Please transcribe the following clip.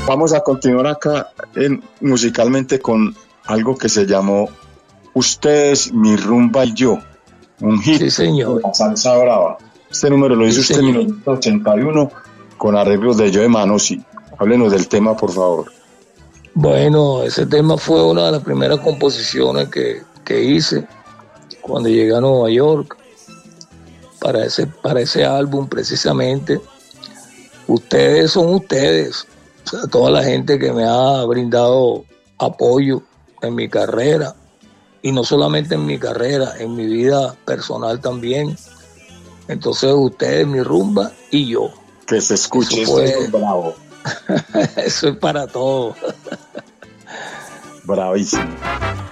Vamos a continuar acá musicalmente con algo que se llamó Ustedes, mi rumba y yo, un hit Sí, señor. de la salsa brava. Este número lo hizo usted en 1981 con arreglos de Joe Manosi. Háblenos del tema, por favor. Bueno, ese tema fue una de las primeras composiciones que hice cuando llegué a Nueva York para ese álbum precisamente. Ustedes son ustedes, o sea, toda la gente que me ha brindado apoyo en mi carrera, y no solamente en mi carrera, en mi vida personal también. Entonces ustedes, mi rumba y yo. Que se escuche, eso fue, esto es bravo. Eso es para todos. Bravísimo.